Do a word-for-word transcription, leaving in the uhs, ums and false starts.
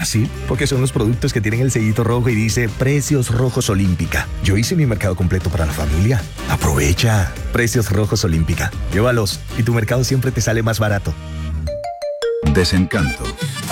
Fácil, porque son los productos que tienen el sellito rojo y dice Precios Rojos Olímpica. Yo hice mi mercado completo para la familia. Aprovecha. Precios Rojos Olímpica. Llévalos y tu mercado siempre te sale más barato. Desencanto.